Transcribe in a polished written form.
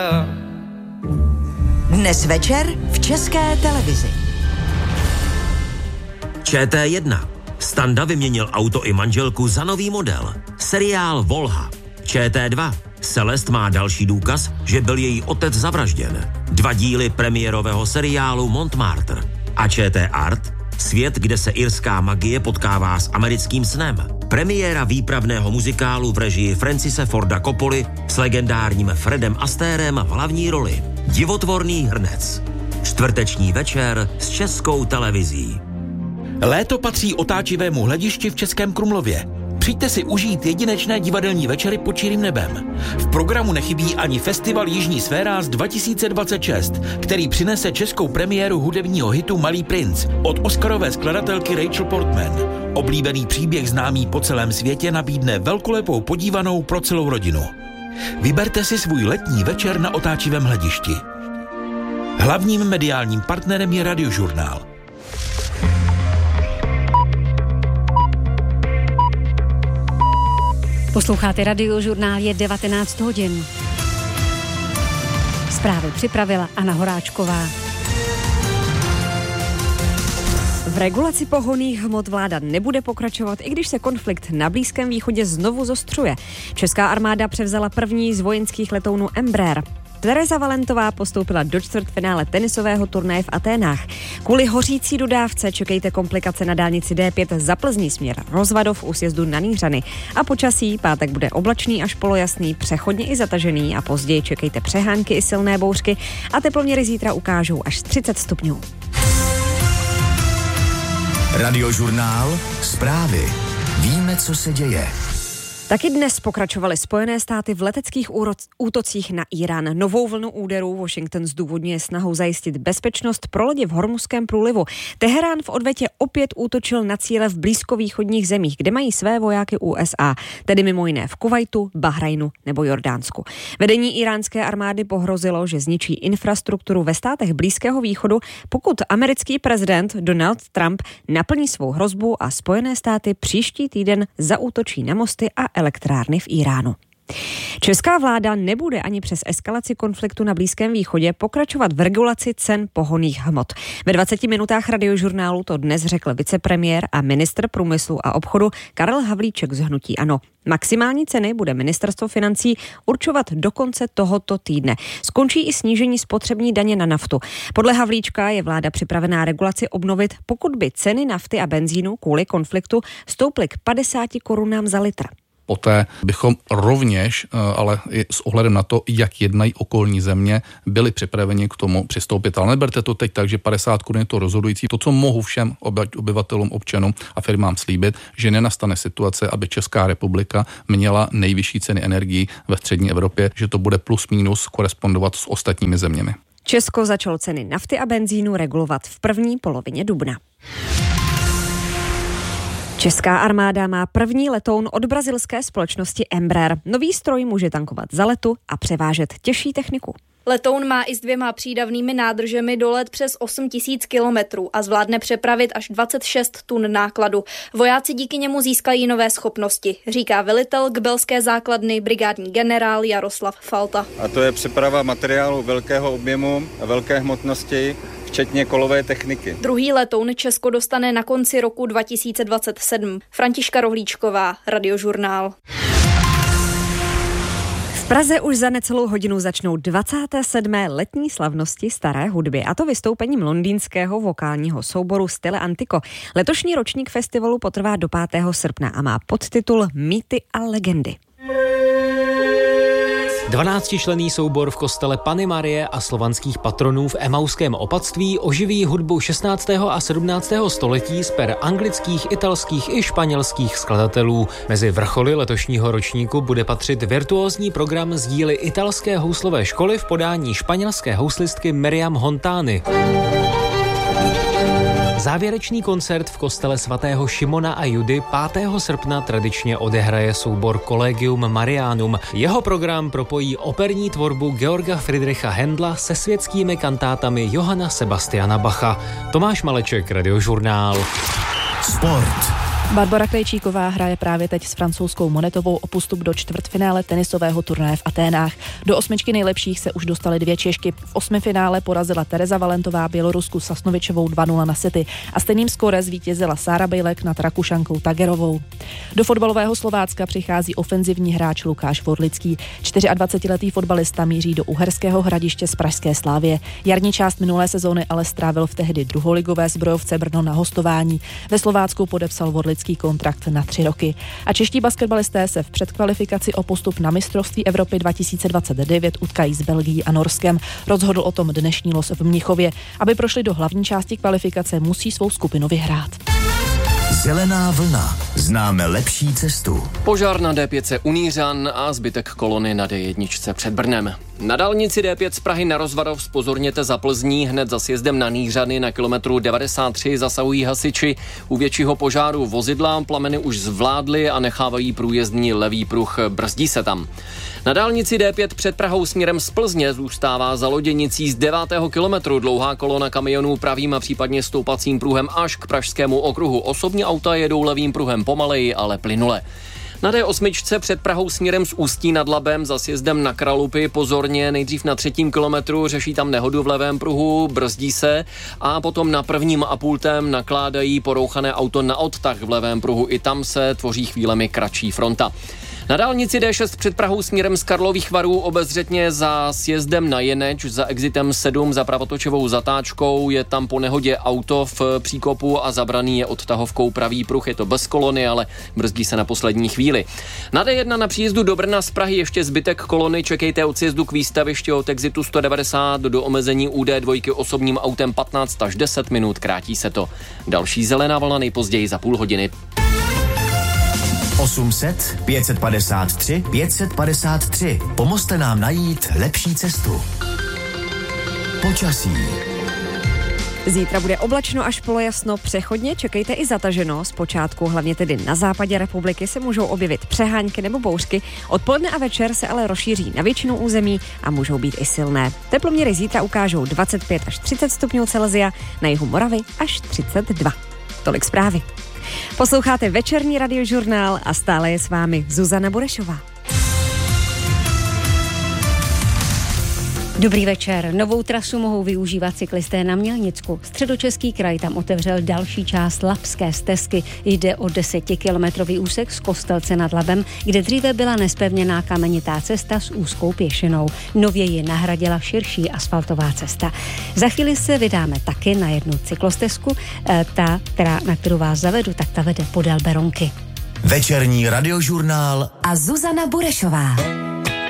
Dnes večer v České televizi. ČT1. Standa vyměnil auto i manželku za nový model. Seriál Volha. ČT2. Celest má další důkaz, že byl její otec zavražděn. 2 díly premiérového seriálu Montmartre. A ČT Art. Svět, kde se irská magie potkává s americkým snem. Premiéra výpravného muzikálu v režii Francise Forda Coppoli s legendárním Fredem Astérem v hlavní roli. Divotvorný hrnec. Čtvrteční večer s Českou televizí. Léto patří otáčivému hledišti v Českém Krumlově. Přijďte si užít jedinečné divadelní večery pod čirým nebem. V programu nechybí ani festival Jižní sféra z 2026, který přinese českou premiéru hudebního hitu Malý princ od oscarové skladatelky Rachel Portman. Oblíbený příběh známý po celém světě nabídne velkolepou podívanou pro celou rodinu. Vyberte si svůj letní večer na otáčivém hledišti. Hlavním mediálním partnerem je Radiožurnál. Posloucháte Radiožurnál, je 19 hodin. Zprávy připravila Anna Horáčková. V regulaci pohonných hmot vláda nebude pokračovat, i když se konflikt na Blízkém východě znovu zostřuje. Česká armáda převzala první z vojenských letounů Embraer. Tereza Valentová postoupila do čtvrtfinále tenisového turnaje v Aténách. Kvůli hořící dodávce čekejte komplikace na dálnici D5 za Plzní směr Rozvadov u sjezdu na Nýřany. A počasí pátek bude oblačný až polojasný, přechodně i zatažený a později čekejte přehánky i silné bouřky a teploměry zítra ukážou až 30 stupňů. Radiožurnál, zprávy. Víme, co se děje. Taky dnes pokračovaly Spojené státy v leteckých útocích na Irán. Novou vlnu úderů Washington zdůvodňuje snahou zajistit bezpečnost pro lodi v Hormuzském průlivu. Teherán v odvetě opět útočil na cíle v blízkovýchodních zemích, kde mají své vojáky USA, tedy mimo jiné v Kuvajtu, Bahrajnu nebo Jordánsku. Vedení iránské armády pohrozilo, že zničí infrastrukturu ve státech Blízkého východu, pokud americký prezident Donald Trump naplní svou hrozbu a Spojené státy příští týden zaútočí na mosty a elektrárny v Iránu. Česká vláda nebude ani přes eskalaci konfliktu na Blízkém východě pokračovat v regulaci cen pohonných hmot. Ve 20 minutách Radiožurnálu to dnes řekl vicepremiér a ministr průmyslu a obchodu Karel Havlíček z hnutí ANO. Maximální ceny bude ministerstvo financí určovat do konce tohoto týdne. Skončí i snížení spotřební daně na naftu. Podle Havlíčka je vláda připravená regulaci obnovit, pokud by ceny nafty a benzínu kvůli konfliktu stouply k 50 korunám za litr. Poté bychom rovněž, ale i s ohledem na to, jak jednají okolní země, byli připraveni k tomu přistoupit. Ale neberte to teď tak, že 50 korun je to rozhodující. To, co mohu všem obyvatelům, občanům a firmám slíbit, že nenastane situace, aby Česká republika měla nejvyšší ceny energií ve střední Evropě, že to bude plus minus korespondovat s ostatními zeměmi. Česko začalo ceny nafty a benzínu regulovat v první polovině dubna. Česká armáda má první letoun od brazilské společnosti Embraer. Nový stroj může tankovat za letu a převážet těžší techniku. Letoun má i s 2 přídavnými nádržemi dolet přes 8 000 kilometrů a zvládne přepravit až 26 tun nákladu. Vojáci díky němu získají nové schopnosti, říká velitel Kbelské základny brigádní generál Jaroslav Falta. A to je přeprava materiálu velkého objemu a velké hmotnosti, včetně kolové techniky. Druhý letoun Česko dostane na konci roku 2027. Františka Rohlíčková, Radiožurnál. V Praze už za necelou hodinu začnou 27. letní slavnosti staré hudby, a to vystoupením londýnského vokálního souboru Stile Antico. Letošní ročník festivalu potrvá do 5. srpna a má podtitul Mýty a legendy. 12členný soubor v kostele Panny Marie a slovanských patronů v Emauském opatství oživí hudbu 16. a 17. století z per anglických, italských i španělských skladatelů. Mezi vrcholy letošního ročníku bude patřit virtuózní program z díly italské houslové školy v podání španělské houslistky Miriam Hontány. Závěrečný koncert v kostele svatého Šimona a Judy 5. srpna tradičně odehraje soubor Collegium Marianum. Jeho program propojí operní tvorbu Georga Friedricha Händla se světskými kantátami Johanna Sebastiana Bacha. Tomáš Maleček, Radiožurnál. Sport. Barbora Krejčíková hraje právě teď s francouzskou Monetovou o postup do čtvrtfinále tenisového turnaje v Aténách. Do 8 nejlepších se už dostaly 2 Češky. V 8. finále porazila Tereza Valentová Bělorusku Sasnovičovou 2-0 na sety a stejným skóre zvítězila Sára Bejlek nad Rakušankou Tagerovou. Do fotbalového Slovácka přichází ofenzivní hráč Lukáš Vorlický. 24letý fotbalista míří do Uherského Hradiště z pražské Slavie. Jarní část minulé sezóny ale strávil v tehdy druholigové Zbrojovce Brno na hostování. Ve Slovácku podepsal Vorlický kontrakt na 3 roky. A čeští basketbalisté se v předkvalifikaci o postup na mistrovství Evropy 2029 utkají s Belgií a Norskem. Rozhodl o tom dnešní los v Mnichově. Aby prošli do hlavní části kvalifikace, musí svou skupinu vyhrát. Zelená vlna. Známe lepší cestu. Požár na D5 Unířan a zbytek kolony na D1 před Brnem. Na dálnici D5 z Prahy na Rozvadov zpozorněte za Plzní, hned za sjezdem na Nýřany na kilometru 93 zasahují hasiči. U většího požáru vozidla plameny už zvládly a nechávají průjezdní levý pruh, brzdí se tam. Na dálnici D5 před Prahou směrem z Plzně zůstává za Loděnicí z 9. kilometru dlouhá kolona kamionů pravým a případně stoupacím pruhem až k Pražskému okruhu. Osobní auta jedou levým pruhem pomaleji, ale plynule. Na D8 před Prahou směrem z Ústí nad Labem za sjezdem na Kralupy pozorně, nejdřív na 3. kilometru, řeší tam nehodu v levém pruhu, brzdí se a potom na 1,5 nakládají porouchané auto na odtah v levém pruhu. I tam se tvoří chvílemi kratší fronta. Na dálnici D6 před Prahou směrem z Karlových Varů obezřetně za sjezdem na Jeneč, za exitem 7 za pravotočovou zatáčkou je tam po nehodě auto v příkopu a zabraný je odtahovkou pravý pruh. Je to bez kolony, ale brzdí se na poslední chvíli. Na D1 na příjezdu do Brna z Prahy ještě zbytek kolony, čekejte od sjezdu k výstavišti od exitu 190 do omezení UD2 osobním autem 15 až 10 minut, krátí se to. Další zelená vlna nejpozději za půl hodiny. 800 553 553. Pomozte nám najít lepší cestu. Počasí. Zítra bude oblačno až polojasno, přechodně čekejte i zataženo. Zpočátku, hlavně tedy na západě republiky, se můžou objevit přehánky nebo bouřky. Odpoledne a večer se ale rozšíří na většinu území a můžou být i silné. Teploměry zítra ukážou 25 až 30 stupňů Celsia, na jihu Moravy až 32. Tolik zprávy. Posloucháte večerní radiožurnál a stále je s vámi Zuzana Burešová. Dobrý večer. Novou trasu mohou využívat cyklisté na Mělnicku. Středočeský kraj tam otevřel další část Labské stezky. Jde o 10kilometrový úsek z Kostelce nad Labem, kde dříve byla nespevněná kamenitá cesta s úzkou pěšinou. Nově ji nahradila širší asfaltová cesta. Za chvíli se vydáme taky na jednu cyklostezku. Na kterou vás zavedu, tak ta vede podél Berounky. Večerní radiožurnál a Zuzana Burešová.